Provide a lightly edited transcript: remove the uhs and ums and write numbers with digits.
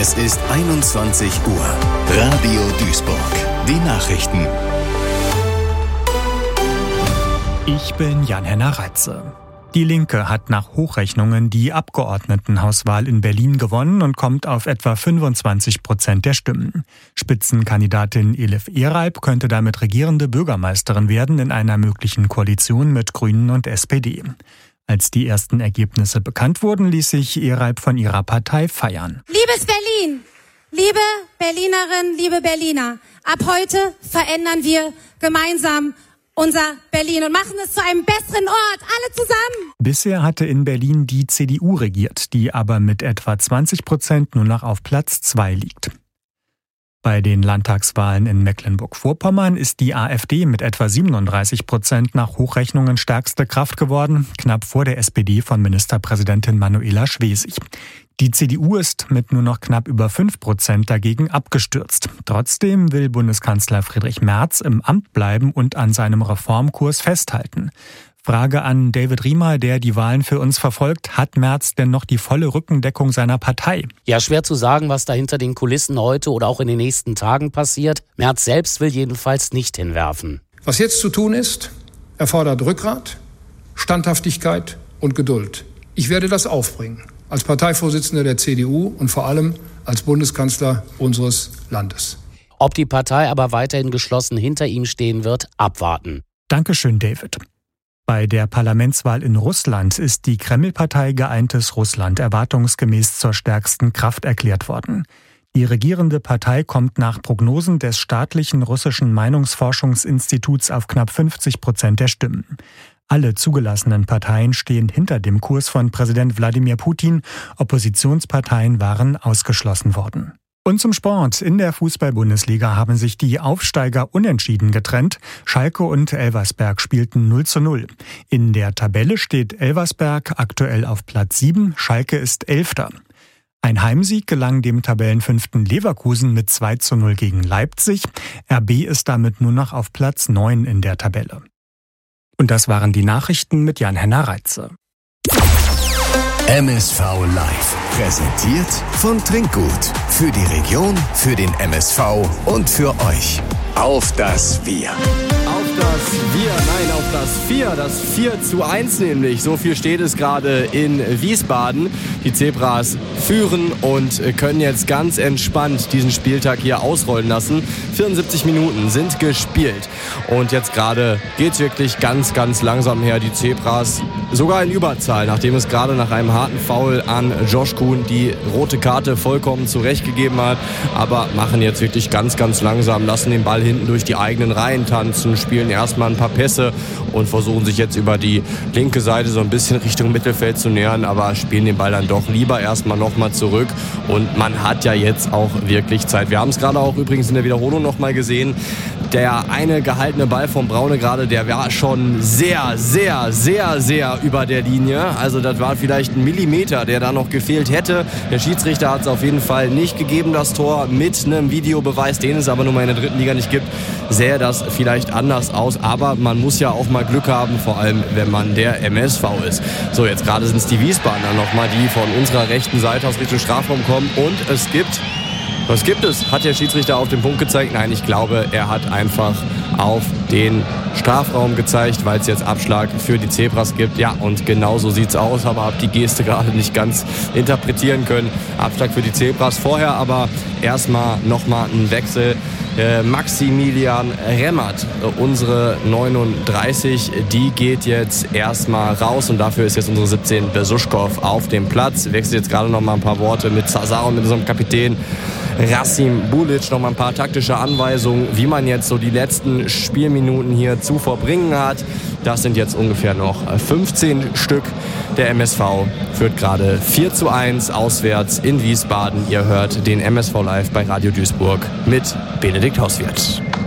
Es ist 21 Uhr. Radio Duisburg. Die Nachrichten. Ich bin Jan-Henner Reitze. Die Linke hat nach Hochrechnungen die Abgeordnetenhauswahl in Berlin gewonnen und kommt auf etwa 25% der Stimmen. Spitzenkandidatin Elif Ereib könnte damit regierende Bürgermeisterin werden in einer möglichen Koalition mit Grünen und SPD. Als die ersten Ergebnisse bekannt wurden, ließ sich Ereib von ihrer Partei feiern. Liebes Berlin, liebe Berlinerinnen, liebe Berliner, ab heute verändern wir gemeinsam unser Berlin und machen es zu einem besseren Ort, alle zusammen. Bisher hatte in Berlin die CDU regiert, die aber mit etwa 20% nur noch auf Platz 2 liegt. Bei den Landtagswahlen in Mecklenburg-Vorpommern ist die AfD mit etwa 37% nach Hochrechnungen stärkste Kraft geworden, knapp vor der SPD von Ministerpräsidentin Manuela Schwesig. Die CDU ist mit nur noch knapp über 5% dagegen abgestürzt. Trotzdem will Bundeskanzler Friedrich Merz im Amt bleiben und an seinem Reformkurs festhalten. Frage an David Riemer, der die Wahlen für uns verfolgt. Hat Merz denn noch die volle Rückendeckung seiner Partei? Ja, schwer zu sagen, was da hinter den Kulissen heute oder auch in den nächsten Tagen passiert. Merz selbst will jedenfalls nicht hinwerfen. Was jetzt zu tun ist, erfordert Rückgrat, Standhaftigkeit und Geduld. Ich werde das aufbringen. Als Parteivorsitzender der CDU und vor allem als Bundeskanzler unseres Landes. Ob die Partei aber weiterhin geschlossen hinter ihm stehen wird, abwarten. Dankeschön, David. Bei der Parlamentswahl in Russland ist die Kreml-Partei Geeintes Russland erwartungsgemäß zur stärksten Kraft erklärt worden. Die regierende Partei kommt nach Prognosen des staatlichen russischen Meinungsforschungsinstituts auf knapp 50% der Stimmen. Alle zugelassenen Parteien stehen hinter dem Kurs von Präsident Wladimir Putin. Oppositionsparteien waren ausgeschlossen worden. Und zum Sport. In der Fußball-Bundesliga haben sich die Aufsteiger unentschieden getrennt. Schalke und Elversberg spielten 0:0. In der Tabelle steht Elversberg aktuell auf Platz 7, Schalke ist 11. Ein Heimsieg gelang dem Tabellenfünften Leverkusen mit 2:0 gegen Leipzig. RB ist damit nur noch auf Platz 9 in der Tabelle. Und das waren die Nachrichten mit Jan-Henner Reitze. MSV Live. Präsentiert von Trinkgut. Für die Region, für den MSV und für euch. Auf das Wir. Auf das Wir, nein, auf das 4. Das 4:1 nämlich. So viel steht es gerade in Wiesbaden. Die Zebras führen und können jetzt ganz entspannt diesen Spieltag hier ausrollen lassen. 74 Minuten sind gespielt. Und jetzt gerade geht es wirklich ganz, ganz langsam her. Die Zebras sogar in Überzahl, nachdem es gerade nach einem harten Foul an Josh Kuhn die rote Karte vollkommen zurechtgegeben hat. Aber machen jetzt wirklich ganz, ganz langsam, lassen den Ball hinten durch die eigenen Reihen tanzen, spielen erstmal ein paar Pässe und versuchen sich jetzt über die linke Seite so ein bisschen Richtung Mittelfeld zu nähern, aber spielen den Ball dann doch lieber erstmal nochmal zurück. Und man hat ja jetzt auch wirklich Zeit. Wir haben es gerade auch übrigens in der Wiederholung nochmal gesehen. Der eine gehaltene Ball vom Braune gerade, der war schon sehr, sehr, sehr, sehr über der Linie. Also das war vielleicht ein Millimeter, der da noch gefehlt hätte. Der Schiedsrichter hat es auf jeden Fall nicht gegeben, das Tor, mit einem Videobeweis, den es aber nun mal in der dritten Liga nicht gibt, sähe das vielleicht anders aus. Aber man muss ja auch mal Glück haben, vor allem wenn man der MSV ist. So, jetzt gerade sind es die Wiesbadener nochmal, die von unserer rechten Seite aus Richtung Strafraum kommen. Und es gibt... Was gibt es? Hat der Schiedsrichter auf den Punkt gezeigt? Nein, ich glaube, er hat einfach auf den Strafraum gezeigt, weil es jetzt Abschlag für die Zebras gibt. Ja, und genau so sieht's aus, aber habe die Geste gerade nicht ganz interpretieren können. Abschlag für die Zebras. Vorher aber erstmal nochmal ein Wechsel. Maximilian Remmert, unsere 39, die geht jetzt erstmal raus und dafür ist jetzt unsere 17 Besuschkow auf dem Platz. Wechselt jetzt gerade noch mal ein paar Worte mit Zazar und mit unserem Kapitän Rasim Bulic, noch mal ein paar taktische Anweisungen, wie man jetzt so die letzten Spielminuten hier zu verbringen hat. Das sind jetzt ungefähr noch 15 Stück. Der MSV führt gerade 4:1 auswärts in Wiesbaden. Ihr hört den MSV Live bei Radio Duisburg mit Benedikt Hauswirth.